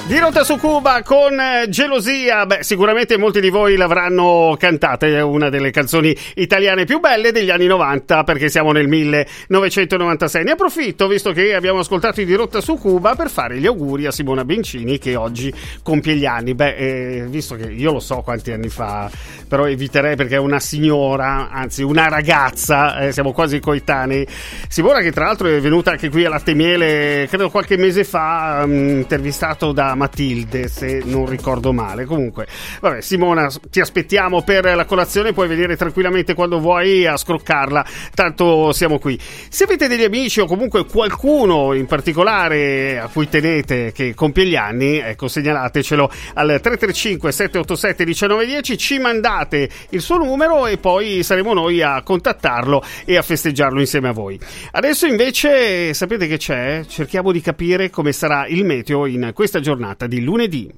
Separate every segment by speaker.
Speaker 1: Di Rotta su Cuba con Gelosia. Beh, sicuramente molti di voi l'avranno cantata, è una delle canzoni italiane più belle degli anni 90, perché siamo nel 1996. Ne approfitto, visto che abbiamo ascoltato i Di Rotta su Cuba, per fare gli auguri a Simona Bencini, che oggi compie gli anni. Beh, visto che io lo so quanti anni fa, però eviterei, perché è una signora, anzi una ragazza, siamo quasi coetanei. Simona, che tra l'altro è venuta anche qui a Latte e Miele, credo qualche mese fa, intervistato da Matilde, se non ricordo male. Comunque, vabbè, Simona, ti aspettiamo per la colazione, puoi venire tranquillamente quando vuoi a scroccarla, tanto siamo qui. Se avete degli amici o comunque qualcuno in particolare a cui tenete che compie gli anni, ecco, segnalatecelo al 335 787 1910, ci mandate il suo numero e poi saremo noi a contattarlo e a festeggiarlo insieme a voi. Adesso invece sapete che c'è? Cerchiamo di capire come sarà il meteo in questa giornata di lunedì.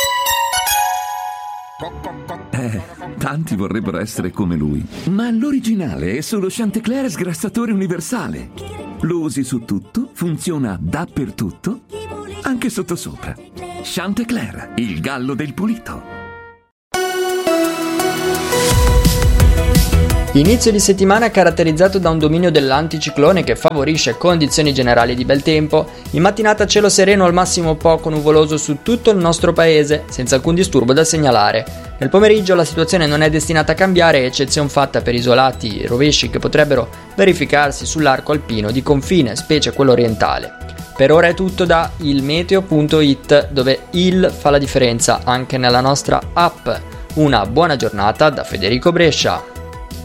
Speaker 2: Tanti vorrebbero essere come lui, ma l'originale è solo Chantecler sgrassatore universale. Lo usi su tutto, funziona dappertutto, anche sottosopra. Chantecler, il gallo del pulito.
Speaker 3: Inizio di settimana caratterizzato da un dominio dell'anticiclone che favorisce condizioni generali di bel tempo. In mattinata cielo sereno al massimo poco nuvoloso su tutto il nostro paese, senza alcun disturbo da segnalare. Nel pomeriggio la situazione non è destinata a cambiare, eccezion fatta per isolati rovesci che potrebbero verificarsi sull'arco alpino di confine, specie quello orientale. Per ora è tutto da ilmeteo.it, dove il fa la differenza anche nella nostra app. Una buona giornata da Federico Brescia.